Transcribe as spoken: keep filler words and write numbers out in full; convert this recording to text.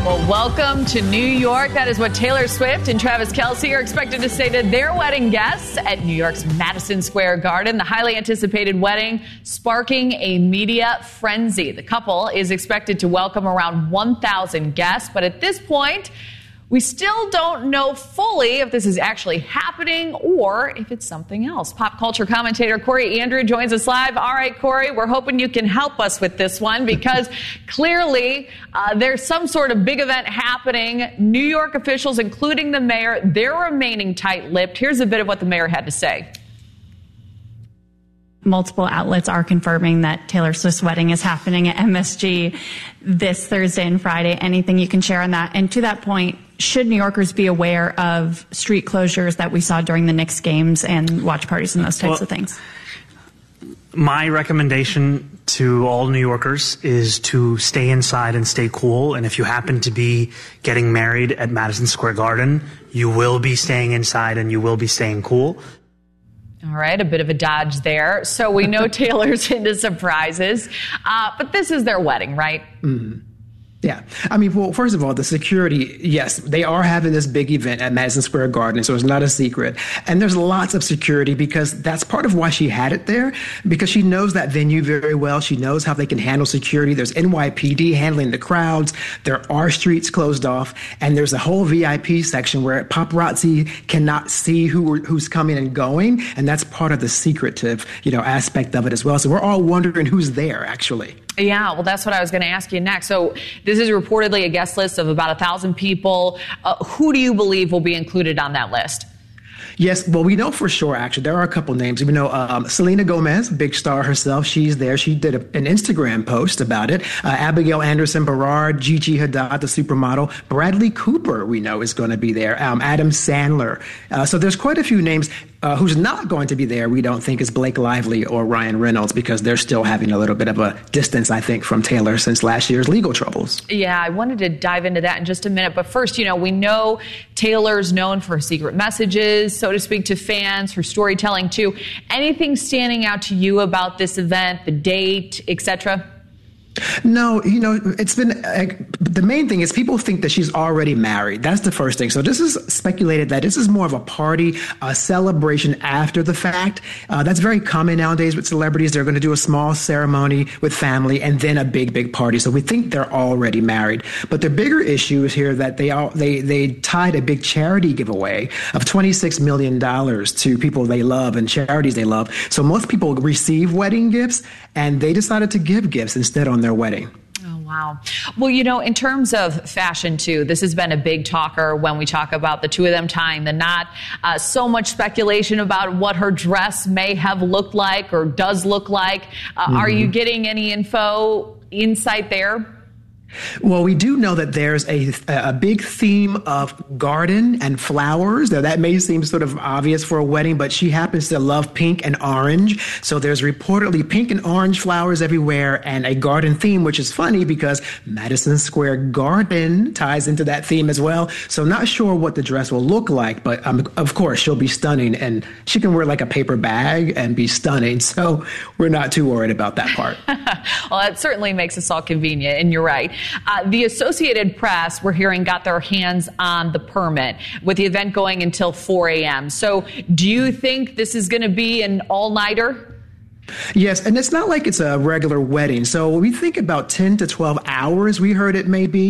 Well, welcome to New York. That is what Taylor Swift and Travis Kelce are expected to say to their wedding guests at New York's Madison Square Garden. The highly anticipated wedding sparking a media frenzy. The couple is expected to welcome around one thousand guests, but at this point, we still don't know fully if this is actually happening or if it's something else. Pop culture commentator Corey Andrew joins us live. All right, Corey, we're hoping you can help us with this one because clearly uh, there's some sort of big event happening. New York officials, including the mayor, they're remaining tight-lipped. Here's a bit of what the mayor had to say. Multiple outlets are confirming that Taylor Swift's wedding is happening at M S G this Thursday and Friday. Anything you can share on that? And to that point, should New Yorkers be aware of street closures that we saw during the Knicks games and watch parties and those types well, of things? My recommendation to all New Yorkers is to stay inside and stay cool. And if you happen to be getting married at Madison Square Garden, you will be staying inside and you will be staying cool. All right, a bit of a dodge there. So we know Taylor's into surprises, uh, but this is their wedding, right? Mm-hmm. Yeah. I mean, well, first of all, the security, yes, they are having this big event at Madison Square Garden, so it's not a secret. And there's lots of security because that's part of why she had it there, because she knows that venue very well. She knows how they can handle security. There's N Y P D handling the crowds. There are streets closed off, and there's a whole V I P section where paparazzi cannot see who who's coming and going, and that's part of the secretive, you know, aspect of it as well. So we're all wondering who's there, actually. Yeah, well, that's what I was going to ask you next. So this is reportedly a guest list of about a thousand people. Uh, who do you believe will be included on that list? Yes, well, we know for sure, actually. There are a couple names. We know um, Selena Gomez, big star herself. She's there. She did a, an Instagram post about it. Uh, Abigail Anderson Barrard, Gigi Hadid, the supermodel. Bradley Cooper, we know, is going to be there. Um, Adam Sandler. Uh, so there's quite a few names. Uh, who's not going to be there, we don't think, is Blake Lively or Ryan Reynolds because they're still having a little bit of a distance, I think, from Taylor since last year's legal troubles. Yeah, I wanted to dive into that in just a minute. But first, you know, we know Taylor's known for her secret messages, so to speak, to fans, her storytelling, too. Anything standing out to you about this event, the date, et cetera? No, you know, it's been uh, the main thing is people think that she's already married. That's the first thing. So this is speculated that this is more of a party, a celebration after the fact. Uh, that's very common nowadays with celebrities. They're going to do a small ceremony with family and then a big, big party. So we think they're already married. But the bigger issue is here that they all they they tied a big charity giveaway of twenty-six million dollars to people they love and charities they love. So most people receive wedding gifts and they decided to give gifts instead on their wedding. Oh, wow. Well, you know, in terms of fashion, too, this has been a big talker when we talk about the two of them tying the knot. Uh, so much speculation about what her dress may have looked like or does look like. Uh, mm-hmm. Are you getting any info, insight there? Well, we do know that there's a, a big theme of garden and flowers. Now, that may seem sort of obvious for a wedding, but she happens to love pink and orange. So there's reportedly pink and orange flowers everywhere and a garden theme, which is funny because Madison Square Garden ties into that theme as well. So not sure what the dress will look like, but um, of course, she'll be stunning and she can wear like a paper bag and be stunning. So we're not too worried about that part. Well, that certainly makes us all convenient, and you're right. Uh, the Associated Press, we're hearing, got their hands on the permit with the event going until four a.m. So do you think this is going to be an all-nighter? Yes, and it's not like it's a regular wedding. So we think about ten to twelve hours, we heard it may be.